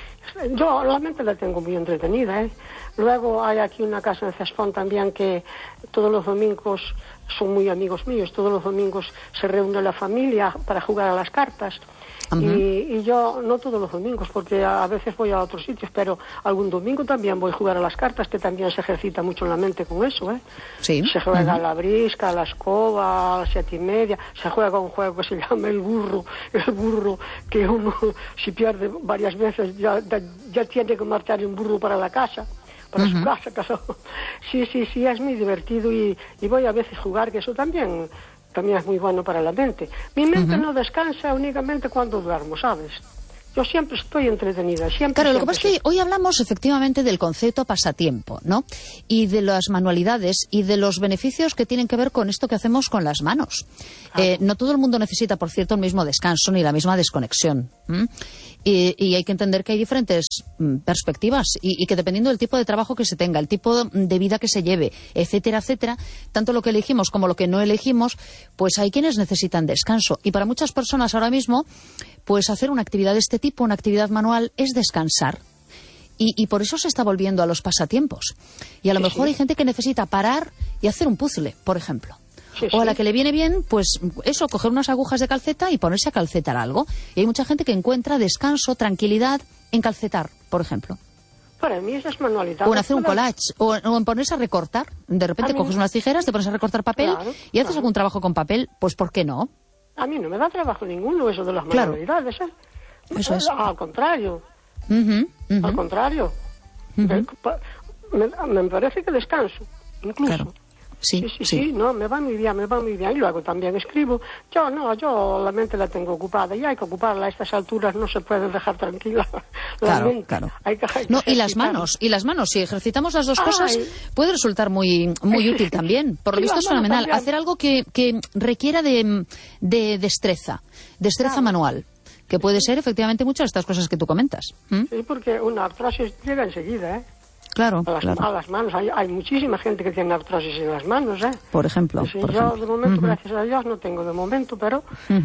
Speaker 4: Yo la mente la tengo muy entretenida, ¿eh? Luego hay aquí una casa en Cespón también que todos los domingos son muy amigos míos, todos los domingos se reúne la familia para jugar a las cartas.
Speaker 1: Ujú.
Speaker 4: y, y yo, no todos los domingos, porque a, a veces voy a otros sitios, pero algún domingo también voy a jugar a las cartas, que también se ejercita mucho la mente con eso, ¿eh?
Speaker 1: Sí.
Speaker 4: Se juega
Speaker 1: Ujú.
Speaker 4: a la brisca, a la escoba, a las siete y media, se juega un juego que se llama el burro, el burro que uno si pierde varias veces ya, ya, ya tiene que marchar un burro para la casa, para su casa, casa. Sí, sí, sí, es muy divertido y, y voy a veces jugar, que eso también, también es muy bueno para la mente. Mi mente no descansa únicamente cuando duermo, ¿sabes? Yo siempre estoy entretenida, siempre.
Speaker 1: Claro, lo que
Speaker 4: siempre,
Speaker 1: pasa es que hoy hablamos efectivamente del concepto pasatiempo, ¿no? Y de las manualidades y de los beneficios que tienen que ver con esto que hacemos con las manos. Eh, no todo el mundo necesita, por cierto, el mismo descanso ni la misma desconexión. ¿m? Y, y hay que entender que hay diferentes mm, perspectivas y, y que dependiendo del tipo de trabajo que se tenga, el tipo de vida que se lleve, etcétera, etcétera, tanto lo que elegimos como lo que no elegimos, pues hay quienes necesitan descanso. Y para muchas personas ahora mismo, pues hacer una actividad de este tipo, una actividad manual, es descansar. Y, y por eso se está volviendo a los pasatiempos. Y a lo
Speaker 4: Sí,
Speaker 1: mejor
Speaker 4: sí.
Speaker 1: hay gente que necesita parar y hacer un puzzle, por ejemplo.
Speaker 4: Sí,
Speaker 1: O a la
Speaker 4: sí.
Speaker 1: que le viene bien, pues eso, coger unas agujas de calceta y ponerse a calcetar algo. Y hay mucha gente que encuentra descanso, tranquilidad en calcetar, por ejemplo.
Speaker 4: Para mí esas manualidades.
Speaker 1: O en hacer un
Speaker 4: todas-
Speaker 1: collage, o, o en ponerse a recortar. De repente
Speaker 4: A mí
Speaker 1: coges
Speaker 4: no.
Speaker 1: unas tijeras, te pones a recortar papel
Speaker 4: Claro,
Speaker 1: y haces
Speaker 4: claro.
Speaker 1: algún trabajo con papel, pues ¿por qué no?
Speaker 4: A mí no me da trabajo ninguno eso de las
Speaker 1: Claro.
Speaker 4: manualidades, ¿eh?
Speaker 1: Eso es.
Speaker 4: Al contrario,
Speaker 1: Ujú, ujú.
Speaker 4: al contrario. Me, pa- me- me parece que descanso, incluso.
Speaker 1: Claro. Sí,
Speaker 4: Sí, sí,
Speaker 1: sí.
Speaker 4: sí, no, me va muy bien, me va muy bien. Y luego también escribo. Yo no, yo la mente la tengo ocupada y hay que ocuparla. A estas alturas no se puede dejar tranquila la
Speaker 1: Claro,
Speaker 4: mente.
Speaker 1: claro.
Speaker 4: Hay que- hay que
Speaker 1: No, y las
Speaker 4: ejercitarla.
Speaker 1: manos, y las manos, si ejercitamos las dos
Speaker 4: Ay.
Speaker 1: cosas, puede resultar muy, muy útil también. Por lo
Speaker 4: Sí,
Speaker 1: visto
Speaker 4: las
Speaker 1: es
Speaker 4: manos
Speaker 1: fenomenal.
Speaker 4: también.
Speaker 1: Hacer algo que, que requiera de, de destreza, destreza
Speaker 4: Claro.
Speaker 1: manual, que puede ser efectivamente muchas de estas cosas que tú comentas. ¿Mm?
Speaker 4: Sí, porque una artrosis llega enseguida, ¿eh?
Speaker 1: Claro,
Speaker 4: A las,
Speaker 1: claro.
Speaker 4: a las manos. Hay, hay muchísima gente que tiene artrosis en las manos, ¿eh?
Speaker 1: Por ejemplo,
Speaker 4: Sí,
Speaker 1: por
Speaker 4: yo
Speaker 1: ejemplo.
Speaker 4: de momento,
Speaker 1: Ujú.
Speaker 4: gracias a Dios, no tengo de momento, pero
Speaker 1: Ujú.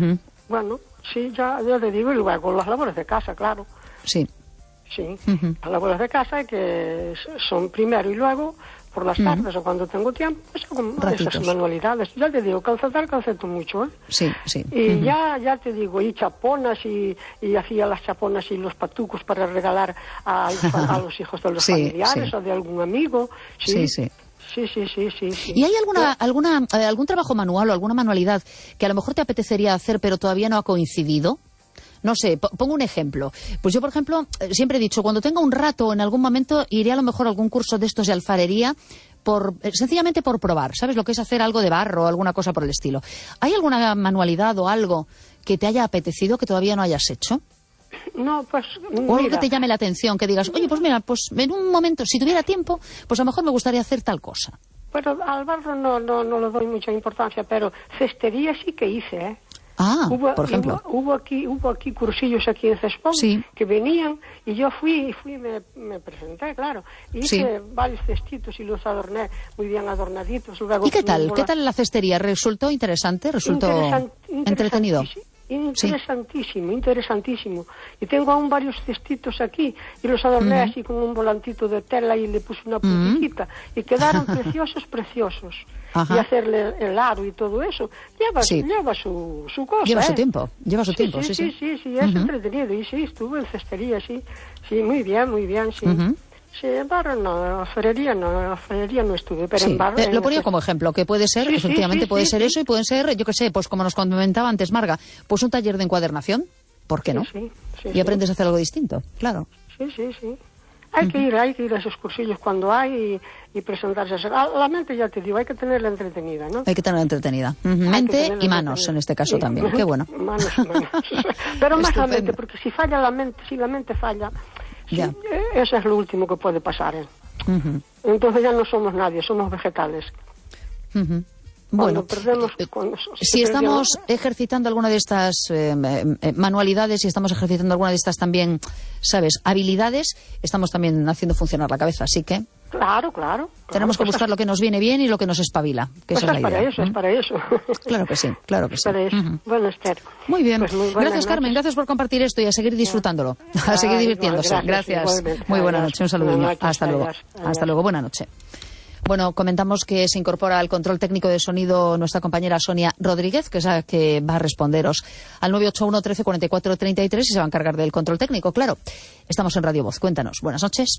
Speaker 4: Bueno, sí, ya, ya te digo, y luego las labores de casa, claro.
Speaker 1: Sí.
Speaker 4: Sí,
Speaker 1: Uh-huh.
Speaker 4: las labores de casa que son primero y luego por las tardes uh-huh. o cuando tengo tiempo, pues hago esas manualidades. Ya te digo, calcetar, calceto mucho, ¿eh?
Speaker 1: Sí, sí.
Speaker 4: Y
Speaker 1: uh-huh.
Speaker 4: ya, ya te digo, y chaponas, y, y hacía las chaponas y los patucos para regalar a, a los hijos de los sí, familiares sí. o de algún amigo.
Speaker 1: Sí, sí. sí.
Speaker 4: Sí, sí, sí, sí, sí.
Speaker 1: ¿Y hay alguna, alguna, eh, algún trabajo manual o alguna manualidad que a lo mejor te apetecería hacer pero todavía no ha coincidido? No sé, pongo un ejemplo. Pues yo, por ejemplo, siempre he dicho, cuando tenga un rato en algún momento, iré a lo mejor a algún curso de estos de alfarería, por sencillamente por probar, ¿sabes? Lo que es hacer algo de barro o alguna cosa por el estilo. ¿Hay alguna manualidad o algo que te haya apetecido que todavía no hayas hecho?
Speaker 4: No, pues mira.
Speaker 1: O algo que te llame la atención, que digas, oye, pues mira, pues en un momento, si tuviera tiempo, pues a lo mejor me gustaría hacer tal cosa.
Speaker 4: Pero al barro no, no, no le doy mucha importancia, pero cestería sí que hice, ¿eh?
Speaker 1: Ah,
Speaker 4: hubo,
Speaker 1: por ejemplo.
Speaker 4: Hubo, hubo aquí hubo aquí cursillos aquí en Cespón
Speaker 1: sí.
Speaker 4: que venían y yo fui y fui me, me presenté, claro. Y hice sí. varios cestitos y los adorné muy bien adornaditos. Luego
Speaker 1: ¿Y qué tal? ¿Qué tal la cestería? ¿Resultó interesante? ¿Resultó
Speaker 4: Interesant,
Speaker 1: entretenido?
Speaker 4: Interesantísimo, sí. interesantísimo. Y tengo aún varios cestitos aquí y los adorné uh-huh. así con un volantito de tela y le puse una puntillita uh-huh. y quedaron preciosos, preciosos. Ajá. Y hacerle el aro y todo eso lleva, sí. lleva su, su cosa.
Speaker 1: Lleva
Speaker 4: ¿eh?
Speaker 1: su tiempo, lleva su
Speaker 4: sí,
Speaker 1: tiempo,
Speaker 4: sí,
Speaker 1: sí,
Speaker 4: sí. Sí, sí, sí, es uh-huh. entretenido. Y sí, estuve en cestería, sí. Sí, muy bien, muy bien, sí. Uh-huh. Sí, en barro no, en alfarería no, en alfarería no estuve, pero
Speaker 1: sí.
Speaker 4: en barro...
Speaker 1: Eh, lo ponía
Speaker 4: en...
Speaker 1: como ejemplo, que puede ser, sí, efectivamente
Speaker 4: sí, sí,
Speaker 1: puede
Speaker 4: sí,
Speaker 1: ser
Speaker 4: sí.
Speaker 1: eso y pueden ser, yo qué sé, pues como nos comentaba antes Marga, pues un taller de encuadernación, ¿por qué no?
Speaker 4: Sí, sí, sí,
Speaker 1: y aprendes sí. a hacer algo distinto, claro.
Speaker 4: Sí, sí, sí. Hay uh-huh. que ir, hay que ir a esos cursillos cuando hay y, y presentarse. A la mente, ya te digo, hay que tenerla entretenida, ¿no?
Speaker 1: Hay que tenerla entretenida. Uh-huh. Mente y manos, en este caso sí. también. Qué bueno.
Speaker 4: Manos y manos. Pero más la mente, porque si falla la mente, si la mente falla,
Speaker 1: ya.
Speaker 4: Sí, eso es lo último que puede pasar, ¿eh? Uh-huh. Entonces ya no somos nadie, somos vegetales.
Speaker 1: Uh-huh. Bueno,
Speaker 4: perdemos, cuando
Speaker 1: si estamos ejercitando alguna de estas eh, eh, manualidades, si estamos ejercitando alguna de estas también, ¿sabes?, habilidades, estamos también haciendo funcionar la cabeza, así que...
Speaker 4: Claro, claro.
Speaker 1: Tenemos
Speaker 4: claro,
Speaker 1: que buscar lo que nos viene bien y lo que nos espabila, que
Speaker 4: pues
Speaker 1: esa es la
Speaker 4: para
Speaker 1: idea.
Speaker 4: Eso,
Speaker 1: ¿eh?
Speaker 4: Es para eso,
Speaker 1: Claro que sí, claro que sí.
Speaker 4: Para eso. Uh-huh. Bueno, Esther.
Speaker 1: Muy bien.
Speaker 4: Pues muy
Speaker 1: gracias,
Speaker 4: noches.
Speaker 1: Carmen. Gracias por compartir esto y a seguir disfrutándolo. A
Speaker 4: Ay,
Speaker 1: seguir divirtiéndose.
Speaker 4: Bueno, gracias.
Speaker 1: gracias. Muy buena noche. Un saludo. Hasta luego.
Speaker 4: Adiós.
Speaker 1: Hasta luego. Buena noche. Bueno, comentamos que se incorpora al control técnico de sonido nuestra compañera Sonia Rodríguez, que es la que va a responderos al nueve ocho uno, trece, cuarenta y cuatro, treinta y tres y se va a encargar del control técnico, claro. Estamos en Radio Voz. Cuéntanos. Buenas noches.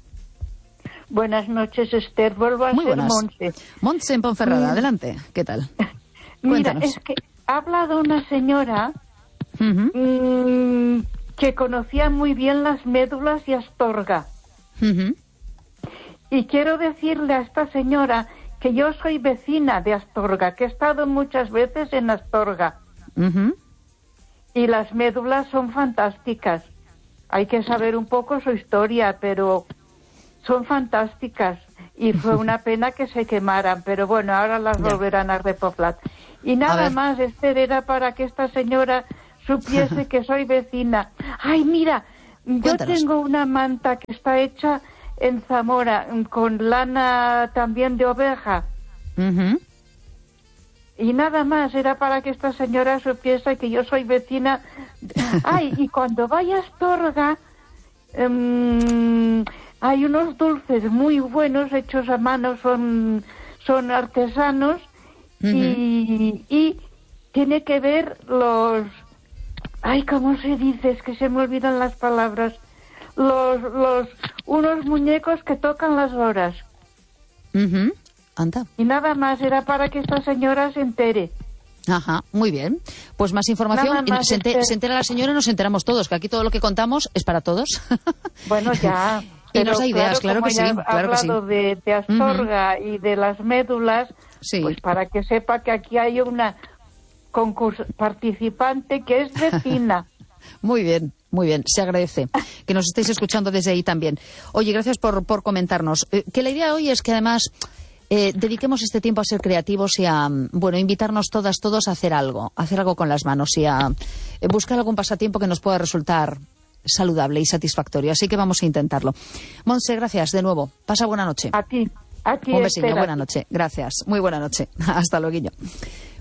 Speaker 2: Buenas noches, Esther. Vuelvo a
Speaker 1: Muy
Speaker 2: ser
Speaker 1: buenas.
Speaker 2: Montse.
Speaker 1: Montse en Ponferrada. Mm. Adelante. ¿Qué tal?
Speaker 2: Mira,
Speaker 1: Cuéntanos.
Speaker 2: es que ha hablado una señora
Speaker 1: uh-huh.
Speaker 2: mmm, que conocía muy bien las médulas y Astorga.
Speaker 1: Uh-huh.
Speaker 2: Y quiero decirle a esta señora que yo soy vecina de Astorga, que he estado muchas veces en Astorga.
Speaker 1: Uh-huh.
Speaker 2: Y las médulas son fantásticas. Hay que saber un poco su historia, pero son fantásticas. Y fue una pena que se quemaran, pero bueno, ahora las
Speaker 1: ya.
Speaker 2: volverán a repoblar. Y nada más, Esther, era para que esta señora supiese que soy vecina. Ay, mira, yo
Speaker 1: Cuéntanos.
Speaker 2: tengo una manta que está hecha en Zamora, con lana también de oveja.
Speaker 1: Uh-huh.
Speaker 2: Y nada más, era para que esta señora supiese que yo soy vecina. Ay, y cuando vaya a Astorga, um, hay unos dulces muy buenos hechos a mano, son, son artesanos, uh-huh. y, y tiene que ver los... Ay, ¿cómo se dice? Es que se me olvidan las palabras. Los, los, unos muñecos que tocan las horas.
Speaker 1: Uh-huh. Anda.
Speaker 2: Y nada más, era para que esta señora se entere.
Speaker 1: Ajá, muy bien. Pues más información.
Speaker 2: Más,
Speaker 1: se, enter,
Speaker 2: este...
Speaker 1: se entera la señora y nos enteramos todos, que aquí todo lo que contamos es para todos.
Speaker 2: Bueno, ya.
Speaker 1: Y nos da ideas, claro,
Speaker 2: claro
Speaker 1: que sí. Claro que sí.
Speaker 2: hablado de, de Astorga uh-huh. y de las médulas,
Speaker 1: sí.
Speaker 2: pues para que sepa que aquí hay una concurs- participante que es vecina.
Speaker 1: Muy bien. Muy bien, se agradece que nos estéis escuchando desde ahí también. Oye, gracias por, por comentarnos. Eh, que la idea hoy es que además eh, dediquemos este tiempo a ser creativos y a, bueno, invitarnos todas, todos a hacer algo, a hacer algo con las manos y a eh, buscar algún pasatiempo que nos pueda resultar saludable y satisfactorio. Así que vamos a intentarlo. Montse, gracias de nuevo. Pasa buena noche.
Speaker 2: A ti, a ti.
Speaker 1: Un besito,
Speaker 2: espera.
Speaker 1: buena noche. Gracias. Muy buena noche. Hasta luego.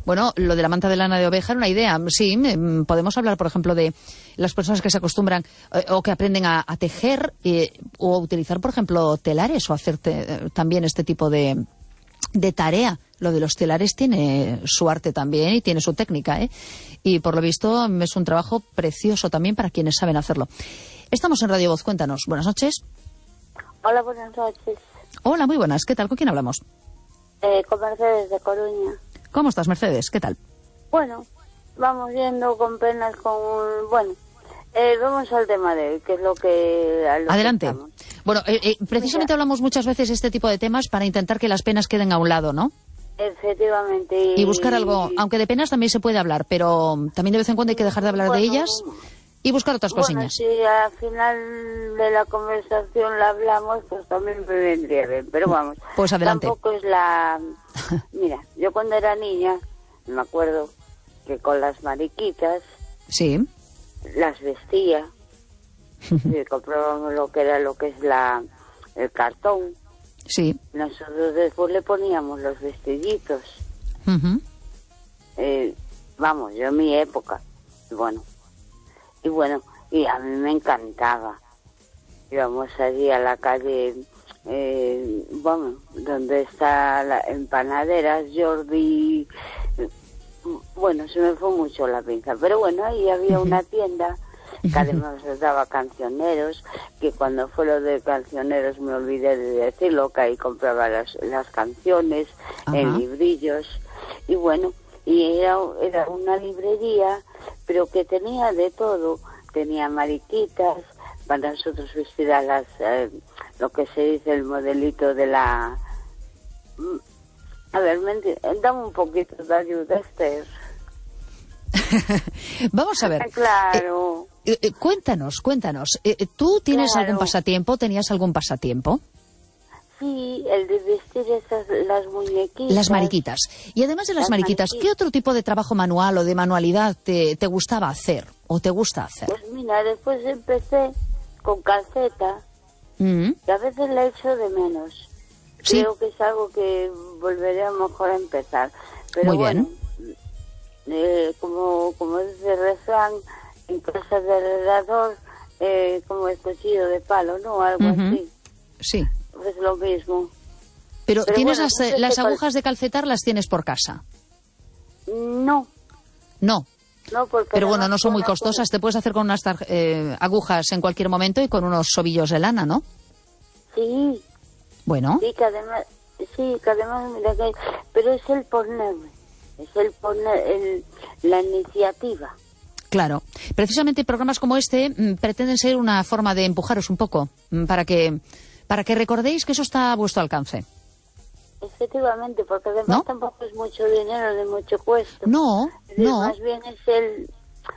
Speaker 1: Bueno, lo de la manta de lana de oveja era una idea. Sí, podemos hablar, por ejemplo, de las personas que se acostumbran eh, o que aprenden a, a tejer eh, o a utilizar, por ejemplo, telares o hacer te, también este tipo de, de tarea. Lo de los telares tiene su arte también y tiene su técnica, ¿eh? Y por lo visto es un trabajo precioso también para quienes saben hacerlo. Estamos en Radio Voz, cuéntanos. Buenas noches.
Speaker 5: Hola, buenas noches.
Speaker 1: Hola, muy buenas. ¿Qué tal? ¿Con quién hablamos?
Speaker 5: Eh, con Mercedes de Coruña.
Speaker 1: ¿Cómo estás, Mercedes? ¿Qué tal?
Speaker 5: Bueno, vamos viendo con penas con... Bueno, eh, vamos al tema de hoy, que es lo que... Lo
Speaker 1: Adelante.
Speaker 5: Que
Speaker 1: bueno, eh, eh, precisamente Mira. hablamos muchas veces de este tipo de temas para intentar que las penas queden a un lado, ¿no?
Speaker 5: Efectivamente.
Speaker 1: Y, y buscar algo, aunque de penas también se puede hablar, pero también de vez en cuando hay que dejar de hablar bueno, de ellas y buscar otras
Speaker 5: bueno,
Speaker 1: cosillas.
Speaker 5: Si al final de la conversación la hablamos, pues también me vendría bien, pero vamos.
Speaker 1: Pues adelante.
Speaker 5: Tampoco es la... Mira, yo cuando era niña, me acuerdo que con las mariquitas...
Speaker 1: Sí.
Speaker 5: Las vestía. Y comprábamos lo que era lo que es la el cartón.
Speaker 1: Sí.
Speaker 5: Nosotros después le poníamos los vestiditos.
Speaker 1: Uh-huh.
Speaker 5: eh, vamos, yo en mi época. Bueno, y bueno, y a mí me encantaba. Íbamos allí a la calle, eh, bueno, donde está la empanaderas, Jordi. Bueno, se me fue mucho la pinza, pero bueno, ahí había una tienda que además les daba cancioneros, que cuando fue lo de cancioneros me olvidé de decirlo, que ahí compraba las, las canciones, Ajá. en librillos, y bueno, y era, era una librería, pero que tenía de todo, tenía mariquitas, para nosotros vestir a las, eh, lo que se dice el modelito de la... A ver, dame un poquito de ayuda, Esther.
Speaker 1: Vamos a ver.
Speaker 5: Claro.
Speaker 1: Eh, eh, cuéntanos, cuéntanos. Eh, ¿Tú tienes
Speaker 5: claro.
Speaker 1: algún pasatiempo? ¿Tenías algún pasatiempo?
Speaker 5: Sí, el de vestir esas, las muñequitas.
Speaker 1: Las mariquitas. Y además de las, las mariquitas, mariquitas, ¿qué otro tipo de trabajo manual o de manualidad te, te gustaba hacer o te gusta hacer?
Speaker 5: Pues mira, después empecé con calceta, mm-hmm. que a veces la echo de menos. ¿Sí? Creo que es algo que volveré a lo mejor a empezar. Pero
Speaker 1: Muy
Speaker 5: bueno,
Speaker 1: bien.
Speaker 5: Eh, como, como dice el refrán, en casa de alrededor, eh, como el cuchillo de palo, ¿no? Algo uh-huh. así.
Speaker 1: Sí.
Speaker 5: Es lo mismo.
Speaker 1: Pero,
Speaker 5: Pero
Speaker 1: ¿tienes
Speaker 5: bueno,
Speaker 1: las,
Speaker 5: no sé
Speaker 1: las agujas
Speaker 5: cuál...
Speaker 1: de calcetar las tienes por casa?
Speaker 5: No.
Speaker 1: No.
Speaker 5: No, porque
Speaker 1: pero bueno, no son muy
Speaker 5: una...
Speaker 1: costosas. Te puedes hacer con unas tar... eh, agujas en cualquier momento y con unos ovillos de lana, ¿no?
Speaker 5: Sí.
Speaker 1: Bueno.
Speaker 5: Sí, que además, sí, que además, mira que, pero es el ponerme, es el poner, el, la iniciativa.
Speaker 1: Claro. Precisamente programas como este m, pretenden ser una forma de empujaros un poco, m, para que para que recordéis que eso está a vuestro alcance.
Speaker 5: Efectivamente, porque además
Speaker 1: ¿No?
Speaker 5: tampoco es mucho dinero ni mucho cuesta.
Speaker 1: No,
Speaker 5: es
Speaker 1: no.
Speaker 5: Más bien es el,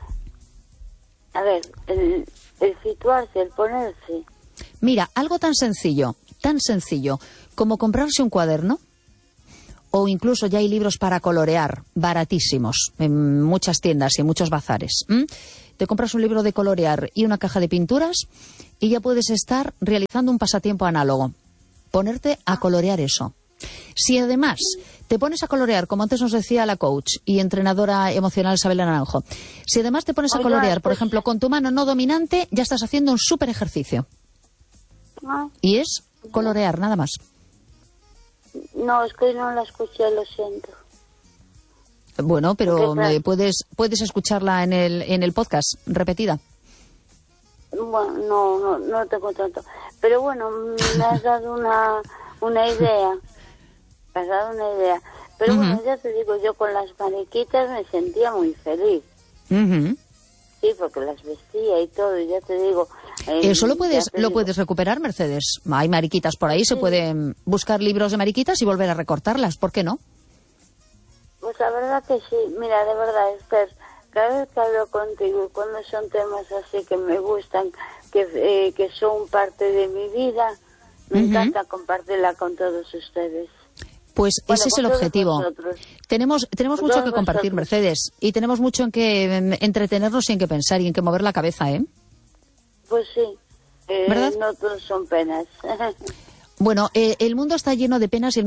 Speaker 5: a ver, el, el situarse, el ponerse.
Speaker 1: Mira, algo tan sencillo, tan sencillo como comprarse un cuaderno, o incluso ya hay libros para colorear, baratísimos, en muchas tiendas y en muchos bazares. ¿Mm? Te compras un libro de colorear y una caja de pinturas y ya puedes estar realizando un pasatiempo análogo. Ponerte a colorear eso. Si además te pones a colorear, como antes nos decía la coach y entrenadora emocional Isabel Naranjo, si además te pones a colorear, por ejemplo, con tu mano no dominante, ya estás haciendo un súper ejercicio. Y es colorear, nada más.
Speaker 5: No, es que no la escuché, lo siento.
Speaker 1: Bueno, pero eh, puedes puedes escucharla en el en el podcast, repetida.
Speaker 5: Bueno, no, no, no tengo tanto. Pero bueno, me has dado una, una idea. Me has dado una idea. Pero uh-huh. bueno, ya te digo, yo con las mariquitas me sentía muy feliz.
Speaker 1: Uh-huh.
Speaker 5: Sí, porque las vestía y todo, y ya te digo... Eh,
Speaker 1: Eso lo puedes lo digo. puedes recuperar, Mercedes. Hay mariquitas por ahí, sí. Se pueden buscar libros de mariquitas y volver a recortarlas, ¿por qué no?
Speaker 5: Pues la verdad que sí. Mira, de verdad, Esther, cada vez que hablo contigo, cuando son temas así que me gustan, que, eh, que son parte de mi vida, me uh-huh. encanta compartirla con todos ustedes.
Speaker 1: Pues
Speaker 5: bueno,
Speaker 1: ese es el objetivo.
Speaker 5: Vosotros.
Speaker 1: Tenemos tenemos mucho que compartir, vosotros. Mercedes, y tenemos mucho en que entretenernos y en que pensar y en que mover la cabeza, ¿eh?
Speaker 5: Pues sí. Eh,
Speaker 1: ¿Verdad?
Speaker 5: No todos son penas.
Speaker 1: Bueno, eh, el mundo está lleno de penas y el